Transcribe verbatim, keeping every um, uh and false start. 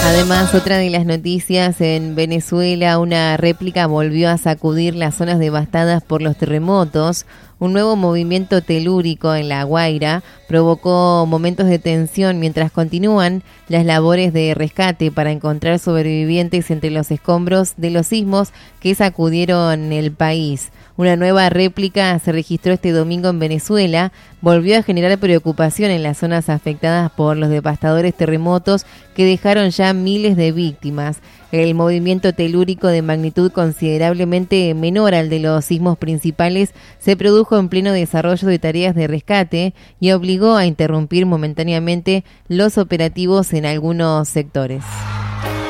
Además, otra de las noticias en Venezuela, una réplica volvió a sacudir las zonas devastadas por los terremotos. Un nuevo movimiento telúrico en La Guaira provocó momentos de tensión mientras continúan las labores de rescate para encontrar sobrevivientes entre los escombros de los sismos que sacudieron el país. Una nueva réplica se registró este domingo en Venezuela, volvió a generar preocupación en las zonas afectadas por los devastadores terremotos que dejaron ya miles de víctimas. El movimiento telúrico de magnitud considerablemente menor al de los sismos principales se produjo en pleno desarrollo de tareas de rescate y obligó a interrumpir momentáneamente los operativos en algunos sectores.